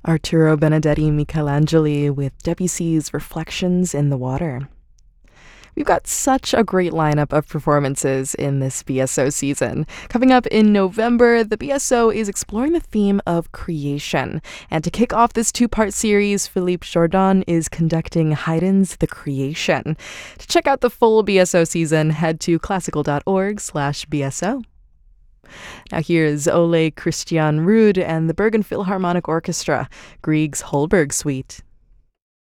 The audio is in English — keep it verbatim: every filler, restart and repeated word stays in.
Arturo Benedetti Michelangeli with Debussy's Reflections in the Water. We've got such a great lineup of performances in this B S O season. Coming up in November, the B S O is exploring the theme of creation. And to kick off this two-part series, Philippe Jourdan is conducting Haydn's The Creation. To check out the full B S O season, head to classical.org slash BSO. Now here's Ole Christian Ruud and the Bergen Philharmonic Orchestra, Grieg's Holberg Suite.